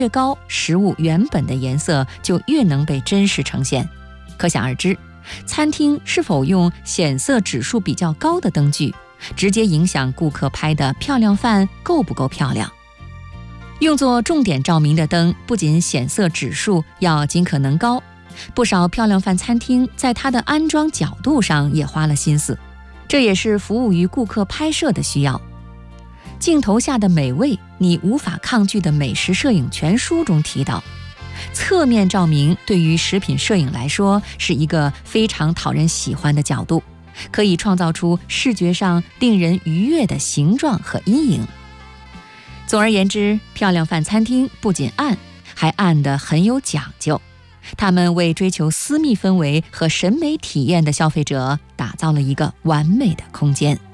越高，食物原本的颜色就越能被真实呈现。可想而知，餐厅是否用显色指数比较高的灯具，直接影响顾客拍的漂亮饭够不够漂亮。用作重点照明的灯，不仅显色指数要尽可能高，不少漂亮饭餐厅在它的安装角度上也花了心思，这也是服务于顾客拍摄的需要。镜头下的美味，你无法抗拒的美食摄影全书中提到，侧面照明对于食品摄影来说是一个非常讨人喜欢的角度，可以创造出视觉上令人愉悦的形状和阴影。总而言之，漂亮饭餐厅不仅暗，还暗得很有讲究，他们为追求私密氛围和审美体验的消费者打造了一个完美的空间。